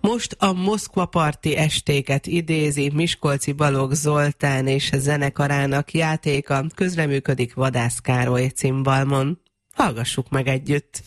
Most a Moszkva parti estéket idézi Miskolci Balogh Zoltán és zenekarának játéka, közreműködik Vadász Károly cimbalmon. Hallgassuk meg együtt!